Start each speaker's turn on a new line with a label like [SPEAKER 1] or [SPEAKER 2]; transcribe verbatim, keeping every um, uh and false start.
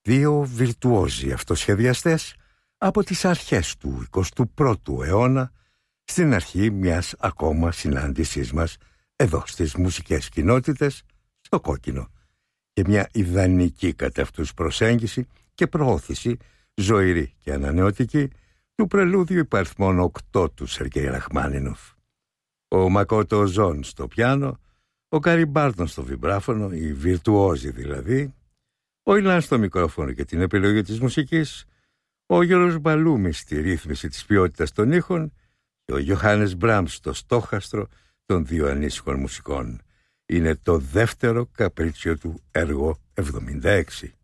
[SPEAKER 1] Δύο βιρτουόζοι αυτοσχεδιαστές από τις αρχές του εικοστού πρώτου αιώνα, στην αρχή μιας ακόμα συνάντησής μας εδώ στις μουσικές κοινότητες, στο Κόκκινο, και μια ιδανική κατά αυτούς προσέγγιση και προώθηση ζωηρή και ανανεωτική του πρελούδιου υπαριθμών οκτώ του Σεργέη Ραχμάνινοφ. Ο Μακότο Ζων στο πιάνο, ο Γκάρι Μπάρτον στο βιμπράφωνο, οι βιρτουόζοι δηλαδή, ο Ιλάν στο μικρόφωνο και την επιλογή της μουσικής, ο Γιώργος Μπαλούμης στη ρύθμιση της ποιότητας των ήχων και ο Γιωχάννης Μπράμς στο στόχαστρο των δύο ανήσυχων μουσικών. Είναι το δεύτερο καπρίτσιο του έργο εβδομήντα έξι.